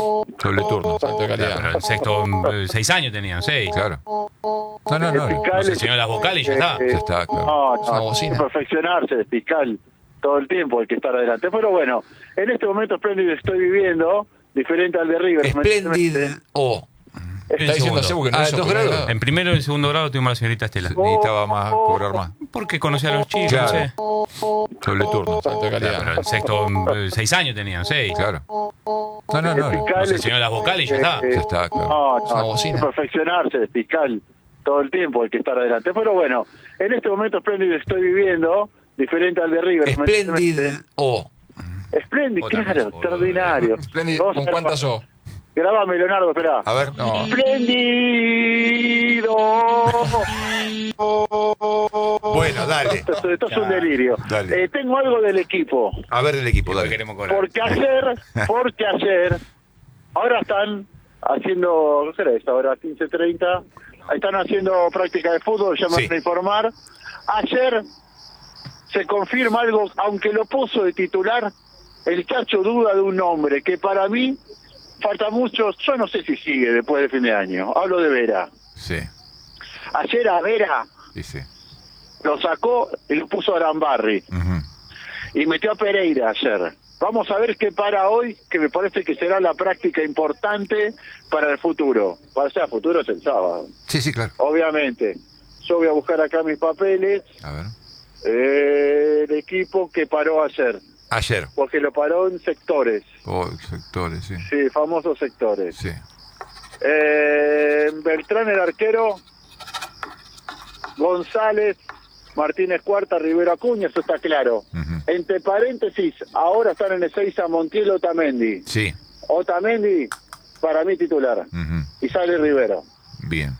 Doble turno. Salto de calidad. Pero en sexto, 6 años tenían, 6. Claro. No. Nos enseñó las vocales y ya está. Ya está, claro. Una No, bocina. perfeccionarse de fiscal todo el tiempo, hay que estar adelante. Pero bueno, en este momento espléndido estoy viviendo, diferente al de River. Splendid O. Está diciendo Cebu que no hizo 2 primer grados. grado. En primero y en segundo grado tuvimos a la señorita Estela. Necesitaba más, cobrar más. Porque conocía a los chicos, Claro. no sé. Doble turno. Salto de calidad. Pero en sexto, 6 años tenían, 6. Claro. No. Nos enseñó las vocales y ya está. Ya está, claro. No, Una bocina. perfeccionarse de fiscal todo el tiempo, hay que estar adelante. Pero bueno, en este momento espléndido estoy viviendo, diferente al de River. Splendid O. Espléndido, Otra claro, vez, extraordinario. Splendid, Vamos a ¿con ver, cuántas O? Grabame, Leonardo, esperá. A ver. No. Espléndido. Bueno, dale. Esto es un delirio. Dale. Tengo algo del equipo. A ver el equipo, Porque dale. queremos cobrar. Porque ayer, ahora están haciendo, ¿qué será esta hora? 15:30. Están haciendo práctica de fútbol, ya me Sí. van a informar. Ayer se confirma algo, aunque lo puso de titular, el Chacho duda de un nombre que para mí falta mucho, yo no sé si sigue después de fin de año. Hablo de Vera. Sí, Ayer a Vera sí. lo sacó y lo puso a Arambarri. Ujú. Y metió a Pereira ayer. Vamos a ver qué para hoy, que me parece que será la práctica importante para el futuro. Para el futuro es el sábado, Sí, claro. obviamente. Yo voy a buscar acá mis papeles. A ver. El equipo que paró ayer, Ayer. porque lo paró en sectores. Oh, sectores, sí. Sí, famosos sectores. Sí. Beltrán el arquero, González, Martínez Cuarta, Rivero Acuña, eso está claro. Ujú. Entre paréntesis, ahora están en Ezeiza Montiel, Otamendi. Sí. Otamendi, para mí titular. Ujú. Y sale Rivero. Bien.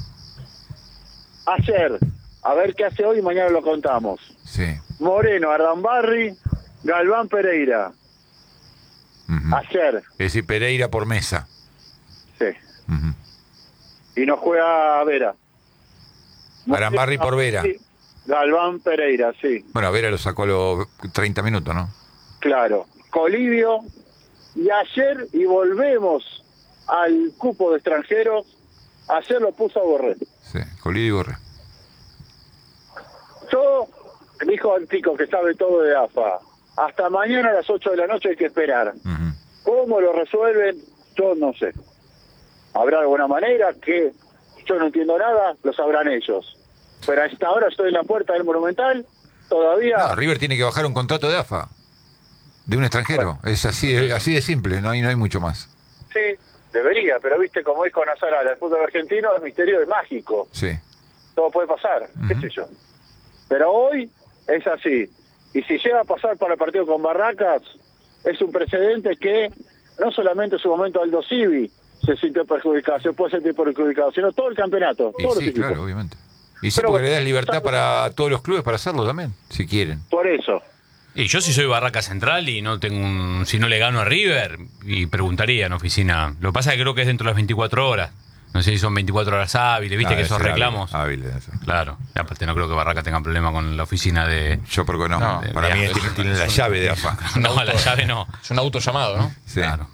Ayer, a ver qué hace hoy y mañana lo contamos. Sí. Moreno, Ardambarri, Galván, Pereira. Ujú. Ayer, Es decir, Pereira por mesa. sí. Ujú. Y nos juega Vera. Arambarri por Vera. Sí. Galván, Pereira, sí. Bueno, Vera lo sacó a los 30 minutos, ¿no? Claro. Colivio. Y ayer, y volvemos al cupo de extranjeros, ayer lo puso a Borré. Sí. Colidio y Borré. Yo, dijo el chico que sabe todo de AFA, hasta mañana a las 8 de la noche hay que esperar. Ujú. ¿Cómo lo resuelven? Yo no sé. ¿Habrá alguna manera que yo no entiendo nada? Lo sabrán ellos. Pero a esta hora estoy en la puerta del Monumental, todavía... No, River tiene que bajar un contrato de AFA. De un extranjero. Es así de simple, no hay mucho más. Sí, debería, pero viste como es con Azarala, el fútbol argentino es misterio, es mágico. Sí. Todo puede pasar, qué sé yo. Pero hoy es así. Y si llega a pasar para el partido con Barracas, es un precedente que no solamente en su momento Aldo Civi se sintió perjudicado, se puede sentir perjudicado, sino todo el campeonato, Y todos los sí, equipos. claro, obviamente. Y sí, Pero porque bueno, le das libertad para todos los clubes para hacerlo también, si quieren. Por eso. Y yo si soy Barraca Central y no tengo si no le gano a River, y preguntaría en oficina. Lo que pasa es que creo que es dentro de las 24 horas. No sé si son 24 horas hábiles, viste que esos reclamos. Hábil, eso. Claro, y aparte no creo que Barraca tenga problema con la oficina de... Yo porque no. No, para mí de- tiene la llave de AFA. No, la llave no. Es un auto llamado, ¿no? Sí. Claro.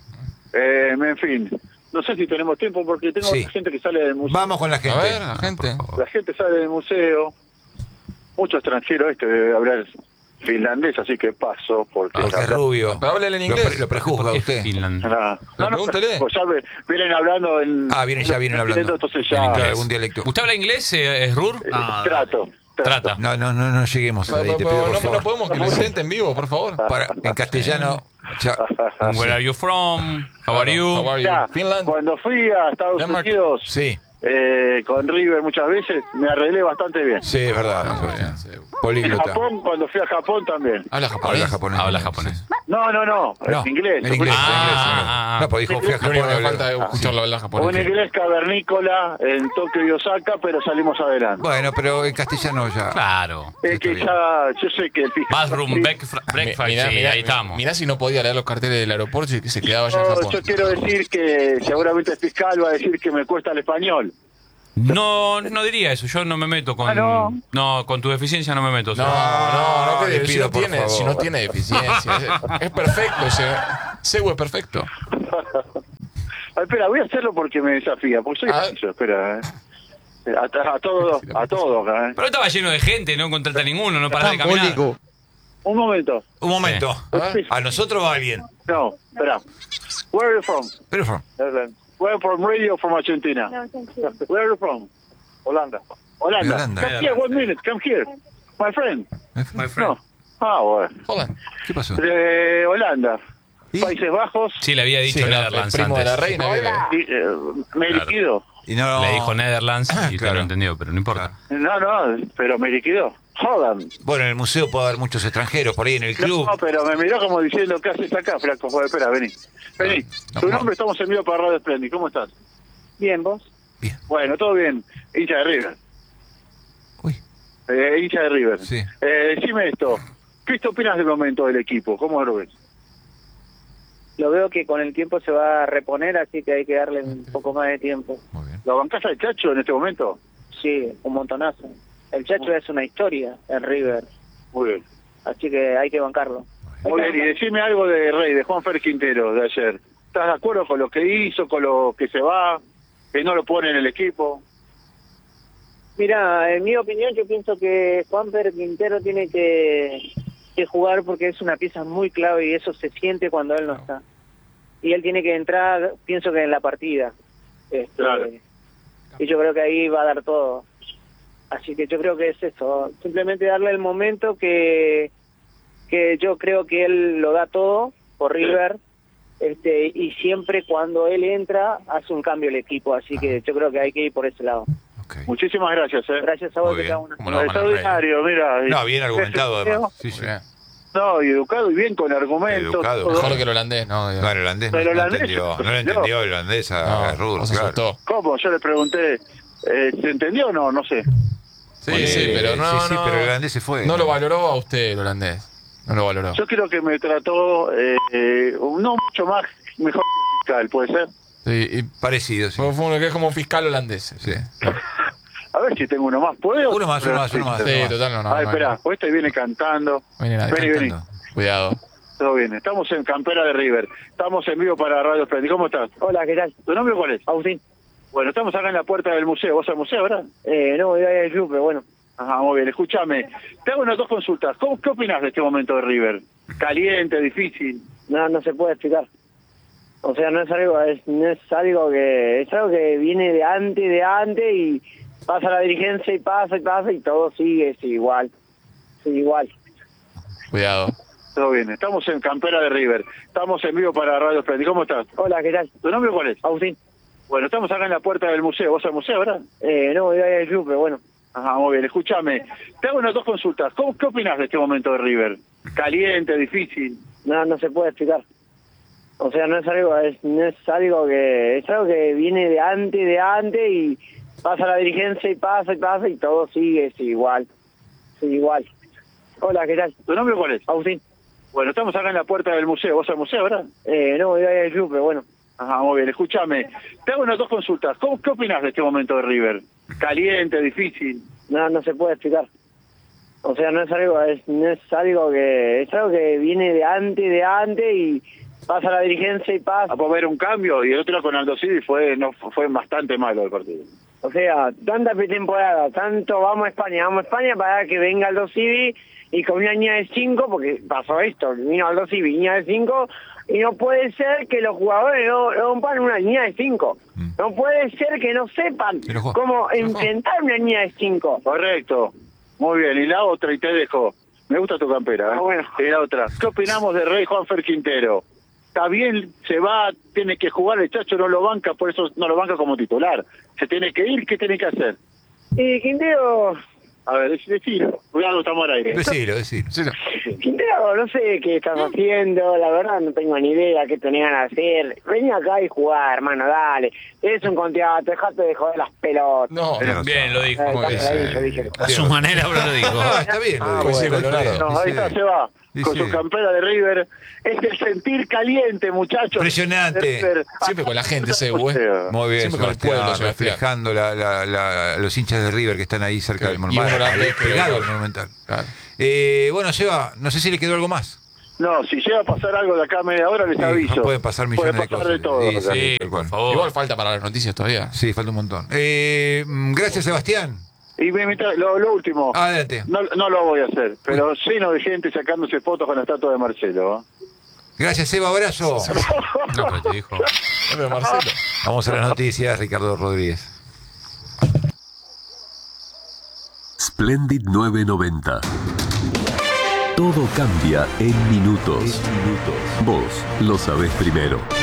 En fin, no sé si tenemos tiempo porque tengo Sí. gente que sale del museo. Vamos con la gente. A ver, la gente. La gente sale del museo. Mucho extranjero debe hablar finlandés, así que paso porque... Porque es rubio. Pero háblele en inglés. Lo prejuzga usted. Finland. Pregúntele. Pues ya vienen hablando en... Ah, ya vienen hablando. Entonces En ya... inglés, algún dialecto. ¿Usted habla inglés, es Rur? Trato. Trata. No lleguemos ahí, te pido por No favor. podemos que lo intente en vivo, por favor. En castellano. ya- Where are you from? How are you? How are you? Ya, Finland. cuando fui a Estados Denmark. Unidos Sí, con River muchas veces, me arreglé bastante bien. sí, es verdad. En Políglota. Japón, cuando fui a Japón también. Habla japonés. Habla japonés. Habla japonés. No, No, en inglés. En inglés. Ah, en inglés. ah, ah. No, pues dijo, fui a Lo Japón. único que me hablar- falta es escucharlo hablar Un japonés. inglés cavernícola en Tokio y Osaka, pero salimos adelante. Bueno, pero en castellano ya. Claro. Es que ya, yo sé que el fiscal... Bathroom, breakfast, sí, ahí estamos. Mirá si no podía leer los carteles del aeropuerto y que se quedaba allá en No, Japón. yo quiero decir que seguramente el fiscal va a decir que me cuesta el español. No diría eso, yo no me meto con... Ah, ¿no? No, con tu deficiencia no me meto. No, le si pido, no por tiene, favor. si no tiene deficiencia. Es perfecto, Sebu es perfecto. espera, voy a hacerlo porque me desafía, porque soy preciso, espera. A todos acá. Pero estaba lleno de gente, no encontraste a ninguno, no parás de caminar. Un momento. Un momento. ¿A nosotros va bien? No, espera. Where are you from? Pero from. Where are you from radio from Argentina? No, thank you. Where are you from? Holanda. Holanda. Holanda. Come here, 1 minute, come here. My friend. My friend. No. Ah, bueno. Hola. ¿Qué pasó? De Holanda. ¿Y? Países Bajos. Sí, le había dicho Sí, el Netherlands primo de la antes. reina. Y, me Claro. liquidó. Y no... Le dijo Netherlands y usted claro. lo entendió, pero no importa. Claro. No, pero me liquidó. Holland. Bueno, en el museo puede haber muchos extranjeros, por ahí en el club. No, pero me miró como diciendo, ¿qué haces acá, flaco? Joder, espera, vení. Vení. No, Tu no. nombre, estamos en vivo para Radio Splendid. ¿Cómo estás? Bien, ¿vos? Bien. Bueno, todo bien. Hincha de River. Uy, Hincha de River. Sí. Decime esto. ¿Qué te opinas del momento del equipo? ¿Cómo lo ves? Lo veo que con el tiempo se va a reponer, así que hay que darle un poco más de tiempo. muy bien. ¿Lo bancás al Chacho en este momento? Sí, un montonazo. El Chacho es una historia en River, Muy bien. así que hay que bancarlo. Muy bien, y decime algo de Rey, de Juan Fer Quintero, de ayer. ¿Estás de acuerdo con lo que hizo, con lo que se va, que no lo pone en el equipo? Mira, en mi opinión yo pienso que Juanfer Quintero tiene que jugar porque es una pieza muy clave y eso se siente cuando él no está. Y él tiene que entrar, pienso que en la partida. Claro. Y yo creo que ahí va a dar todo. Así que yo creo que es eso, simplemente darle el momento que yo creo que él lo da todo por River, y siempre cuando él entra hace un cambio el equipo, así que yo creo que hay que ir por ese lado. Okay. Muchísimas gracias, Gracias a vos Muy que bien. cada uno. ¿Cómo no? Extraordinario, mira. No, bien argumentado además. Sí, sí. Muy bien. No, y educado y bien con argumentos. Educado. todo. Mejor que el holandés, ¿no? No, el holandés no, El no holandés entendió. se No lo entendió el holandés a Rudo, se claro. asustó. ¿Cómo? Yo le pregunté, ¿se entendió o no? No sé. Sí, sí, pero no, Sí, no, pero el holandés se fue. no lo valoró a usted el holandés. No lo valoró. Yo creo que me trató, no mucho más, mejor que fiscal, ¿puede ser? Sí, y Parecido, sí. fue uno que es como un fiscal holandés. Sí. A ver si tengo uno más. ¿Puedo? Uno más. Sí, total, no. Ah, no, espera, no. pues este viene cantando. Viene nadie. Vení. Cantando. Cuidado. Todo bien. Estamos en Campera de River. Estamos en vivo para Radio Splendid. ¿Cómo estás? Hola, ¿qué tal? ¿Tu nombre cuál es? Agustín. Bueno, estamos acá en la puerta del museo. ¿Vos al museo, verdad? No, voy a ir al club, pero bueno. Ajá, muy bien. Escúchame. Te hago unas dos consultas. ¿Qué opinas de este momento de River? ¿Caliente, difícil? No se puede explicar. O sea, no es algo que viene de antes y pasa la dirigencia y pasa y todo sigue igual. Cuidado. Todo bien. Estamos en Campera de River. Estamos en vivo para Radio Splendid. ¿Cómo estás? Hola, ¿qué tal? ¿Tu nombre cuál es? Agustín. Bueno, estamos acá en la puerta del museo. ¿Vos al museo, verdad? No, voy a ir al club, pero bueno. Ajá, muy bien. Escúchame. Te hago unas dos consultas. ¿Qué opinas de este momento de River? ¿Caliente, difícil? No se puede explicar. O sea, no es algo que viene de antes y pasa la dirigencia y pasa y todo sigue igual. Hola, ¿qué tal? ¿Tu nombre cuál es? Agustín. Bueno, estamos acá en la puerta del museo. ¿Vos al museo, verdad? No, voy a ir al club, pero bueno. Ajá, muy bien. Escúchame. Te hago unas dos consultas. ¿Qué opinas de este momento de River? ¿Caliente, difícil? No se puede explicar. O sea, no es algo que viene de antes y pasa la dirigencia y pasa. A poder un cambio y el otro con Aldo Civi fue bastante malo el partido. O sea, tanta pretemporada, tanto vamos a España para que venga Aldo Civi y con una línea de 5, porque pasó esto, vino Aldo Civi, línea de 5, y no puede ser que los jugadores no rompan una línea de 5. No puede ser que no sepan cómo enfrentar una línea de 5. Correcto. Muy bien. Y la otra, y te dejo. Me gusta tu campera. Ah, bueno. Y la otra. ¿Qué opinamos de Rey Juanfer Quintero? Está bien, se va, tiene que jugar, el Chacho no lo banca, por eso no lo banca como titular. Se tiene que ir, ¿qué tiene que hacer? Y Quintero, A ver, decilo. Cuidado, estamos al aire. Decilo. Quintero, no sé qué estás haciendo, la verdad no tengo ni idea qué tenían que hacer. Vení acá y jugar, hermano, dale. Es un contrato, dejate de joder las pelotas. No, Bien, lo dijo. Muy bien. Yo dije. A su manera, pero lo dijo. No, está bien. lo digo. pues sí, Está Colorado. bien. No, ahí está, se va. Sí, Con sí. su campera de River. Es el sentir caliente, muchachos. Impresionante. De River. Siempre con la gente, ese güey. Muy bien, Siempre con el Sebastián, pueblo, Sebastián. reflejando los hinchas de River que están ahí cerca Sí. del Y un Monumental. holandés que Pegado venga. al Monumental. Claro. Bueno, Seba, no sé si le quedó algo más. No, si llega a pasar algo de acá a media hora, les Sí, aviso. pueden pasar millones Puede de pasar cosas. de todo. Sí, acá. sí. Sí, tal por cual. favor. Igual falta para las noticias todavía. Sí, falta un montón. Gracias, Sebastián. Y lo último, Adelante. no lo voy a hacer, pero lleno de gente sacándose fotos con la estatua de Marcelo. Gracias, Seba. Abrazo. No, pero te dijo. Pero Marcelo. Vamos a las noticias, Ricardo Rodríguez. Splendid 990. Todo cambia en minutos. Vos lo sabés primero.